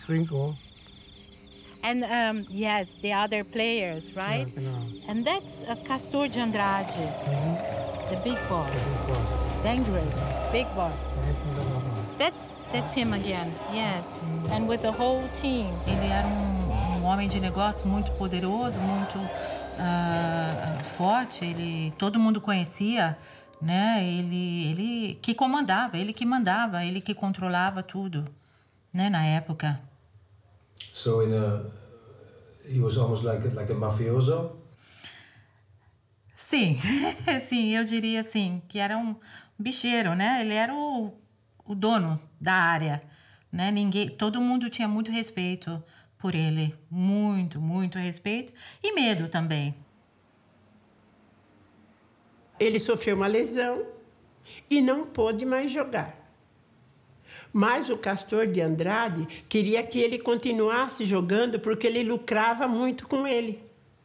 Ringo. And yes, the other players, right? Ja, genau. And that's Castor de Andrade, the big boss. Big Boss. Dangerous, big boss. Da hinten dann nochmal. That's him again, yes. And with the whole team. Ele era um homem de negócio muito poderoso, muito forte. Todo mundo conhecia, né? Ele que comandava, ele que mandava, ele que controlava tudo, né? Na época. So he was almost like a mafioso. Sim, sim, eu diria assim, que era um bicheiro, né? Ele era o dono da área, né? Todo mundo tinha muito respeito por ele, muito, muito respeito e medo também. Ele sofreu uma lesão e não pôde mais jogar. Mas o Castor de Andrade queria que ele continuasse jogando porque ele lucrava muito com ele.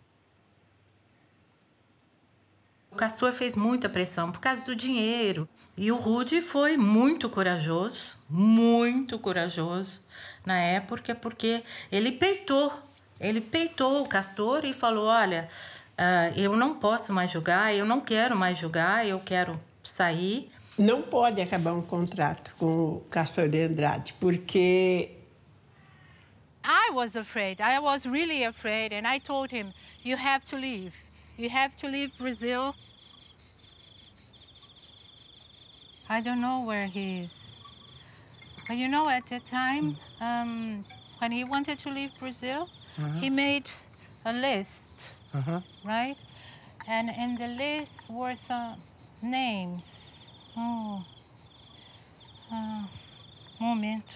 O Castor fez muita pressão por causa do dinheiro. E o Rudy foi muito corajoso na época, porque ele peitou o Castor e falou, olha, eu não posso mais jogar, eu não quero mais jogar, eu quero sair. Não pode acabar um contrato com o Castor de Andrade, porque... I was afraid. I was really afraid. And I told him, you have to leave. You have to leave Brazil. I don't know where he is. But you know, at the time, when he wanted to leave Brazil, he made a list, right? And in the list were some names. Momento.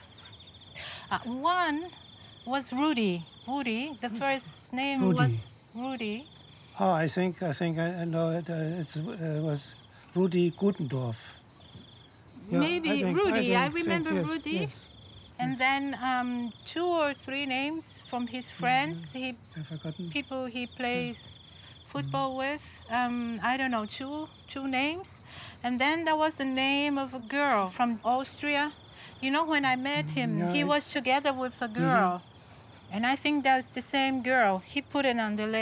One was Rudy. Rudy, the first name Rudy. was Rudy. Oh, I think I know it. It was Rudi Gutendorf. Yeah, Maybe Rudy. I remember yes, Rudy. Yes. And then 2 or 3 names from his friends. I've forgotten. People he plays football with. I don't know, two names. And then there was the name of a girl from Austria. You know, when I met him, he was together with a girl. And I think that's the same girl. He put it on the list.